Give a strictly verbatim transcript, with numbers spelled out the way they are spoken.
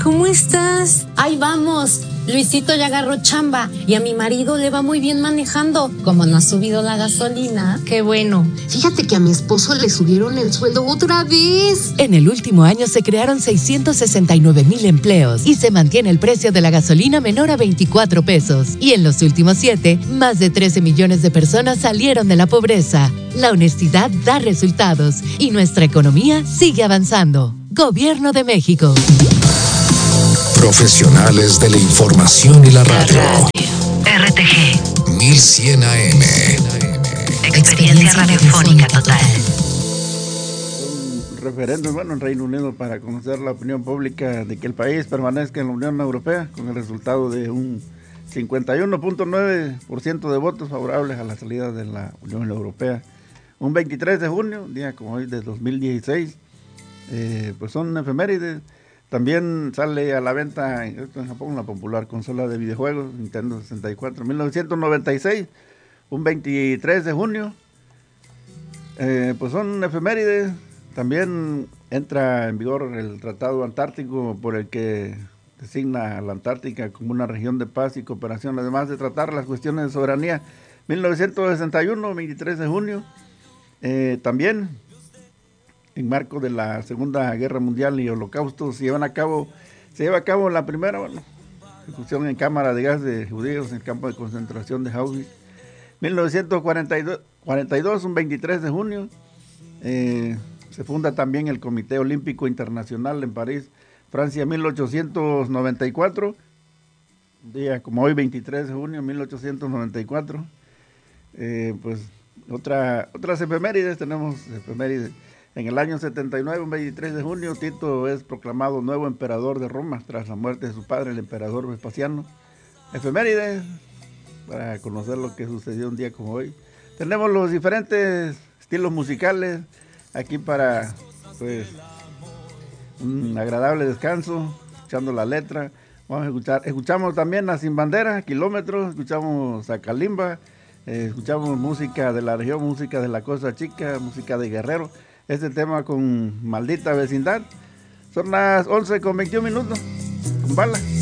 ¿cómo estás? Ahí vamos. Luisito ya agarró chamba y a mi marido le va muy bien manejando. Como no ha subido la gasolina, qué bueno. Fíjate que a mi esposo le subieron el sueldo otra vez. En el último año se crearon seiscientos sesenta y nueve mil empleos y se mantiene el precio de la gasolina menor a veinticuatro pesos. Y en los últimos siete, más de trece millones de personas salieron de la pobreza. La honestidad da resultados y nuestra economía sigue avanzando. Gobierno de México. Profesionales de la información y la radio. R T G mil cien A M. Experiencia radiofónica total. Un referéndum, bueno, en Reino Unido para conocer la opinión pública de que el país permanezca en la Unión Europea, con el resultado de un cincuenta y uno punto nueve por ciento de votos favorables a la salida de la Unión Europea. Un veintitrés de junio, día como hoy de dos mil dieciséis, eh, pues son efemérides. También sale a la venta esto en Japón la popular consola de videojuegos Nintendo sesenta y cuatro, mil novecientos noventa y seis, un veintitrés de junio. Eh, pues son efemérides. También entra en vigor el Tratado Antártico por el que designa a la Antártica como una región de paz y cooperación, además de tratar las cuestiones de soberanía. mil novecientos sesenta y uno, veintitrés de junio. Eh, también en marco de la Segunda Guerra Mundial y Holocausto se llevan a cabo, se lleva a cabo la primera, bueno, ejecución en cámara de gas de judíos en el campo de concentración de Auschwitz. mil novecientos cuarenta y dos, un veintitrés de junio, eh, se funda también el Comité Olímpico Internacional en París, Francia. Mil ochocientos noventa y cuatro, día como hoy veintitrés de junio, mil ochocientos noventa y cuatro. Eh, pues otra, otras efemérides, tenemos efemérides. En el año setenta y nueve, un veintitrés de junio, Tito es proclamado nuevo emperador de Roma tras la muerte de su padre, el emperador Vespasiano. Efemérides, para conocer lo que sucedió un día como hoy. Tenemos los diferentes estilos musicales aquí para, pues, un agradable descanso, escuchando la letra. Vamos a escuchar, escuchamos también a Sin Bandera, Kilómetros, escuchamos a Kalimba, eh, escuchamos música de la región, música de la Costa Chica, música de Guerrero. Este tema con Maldita Vecindad. Son las once con veintiún minutos. Con bala.